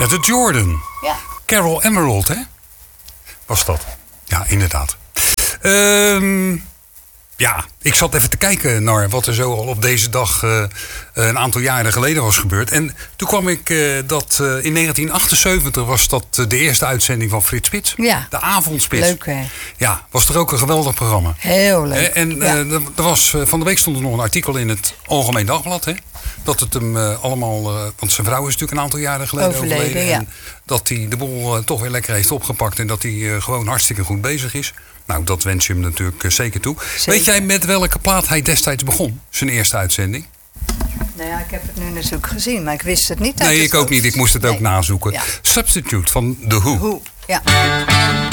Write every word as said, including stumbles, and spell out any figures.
Ja, de Jordan. Ja. Carol Emerald, hè? Was dat. Ja, inderdaad. Ehm... Ja, ik zat even te kijken naar wat er zo al op deze dag uh, een aantal jaren geleden was gebeurd. En toen kwam ik uh, dat uh, in negentien achtenzeventig was dat uh, de eerste uitzending van Frits Spits. Ja. De Avondspits. Leuk, hè? Ja, was er ook een geweldig programma. Heel leuk. En uh, ja. er was, uh, van de week stond er nog een artikel in het Algemeen Dagblad. Hè, dat het hem uh, allemaal, uh, want zijn vrouw is natuurlijk een aantal jaren geleden overleden. overleden ja. En dat hij de boel uh, toch weer lekker heeft opgepakt. En dat hij uh, gewoon hartstikke goed bezig is. Nou, dat wens je hem natuurlijk uh, zeker toe. Zeker. Weet jij met welke plaat hij destijds begon? Zijn eerste uitzending? Nou ja, ik heb het nu natuurlijk gezien, maar ik wist het niet. Nee, ik ook niet. Ik moest het nee. ook nazoeken. Ja. Substitute van The Who. Who, ja.